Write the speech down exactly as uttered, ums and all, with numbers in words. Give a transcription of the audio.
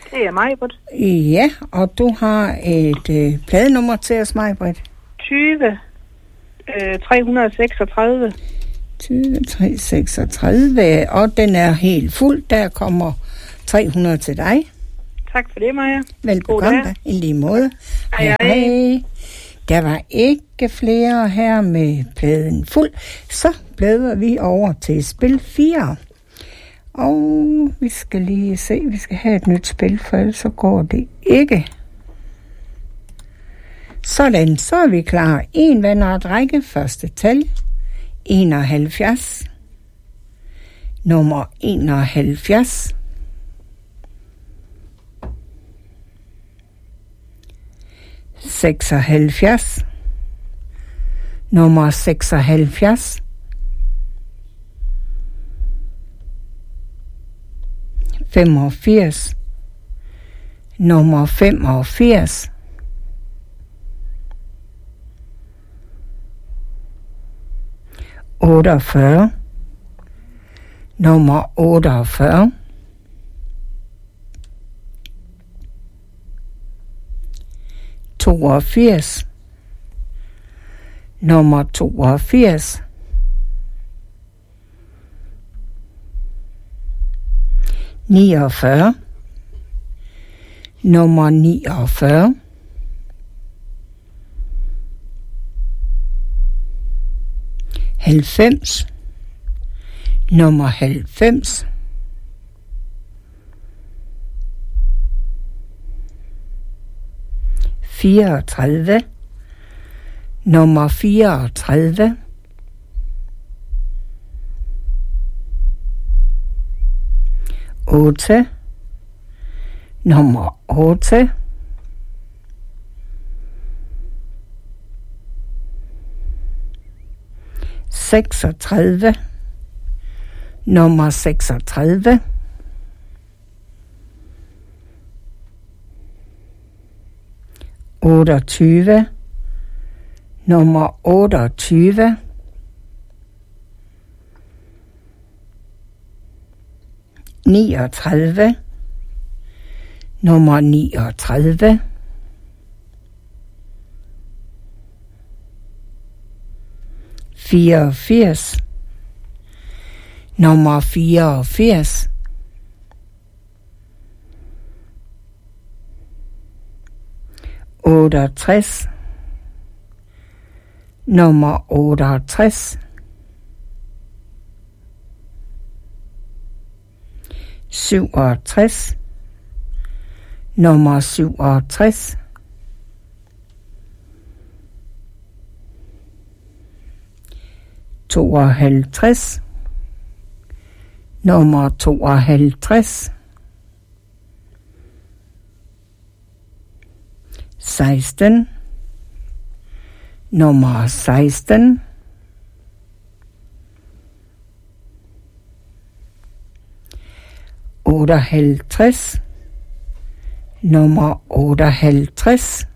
Det er Majbrit. Ja, og du har et øh, pladenummer til os, Majbrit. tyve tre hundrede og seksogtredive. tyve tre hundrede og seksogtredive, og den er helt fuld. Der kommer tre hundrede til dig. Tak for det, Maja. Velbekomme dig, i lige måde. Hej, hej. hej. Der var ikke flere her med pladen fuld, så bladrer vi over til spil fire. Og vi skal lige se, vi skal have et nyt spil, for ellers så går det ikke. Sådan, så er vi klar. En vandret række, første tal, enoghalvfjerds. Nummer enoghalvfjerds. seksoghalvfjerds. Nummer seksoghalvfjerds. femogfirs. Nummer femogfirs. otteogfyrre. Nummer otteogfyrre. toogfirs. Nummer toogfirs. niogfyrre. Nummer niogfyrre. halvfems. Nummer halvfems. fireogtredive. Nummer fireogtredive. otte. Nummer otte. seksogtredive. Nummer seksogtredive. otteogtyve. Nummer otteogtyve. niogtredive. Nummer niogtredive. fireogfirs. Nummer fireogfirs. otteogtres. Nummer otteogtres. syvogtres. Nummer syvogtres. tooghalvtreds. Nummer tooghalvtreds. seksten. Nummer seksten. otteoghalvtreds. Nummer otteoghalvtreds.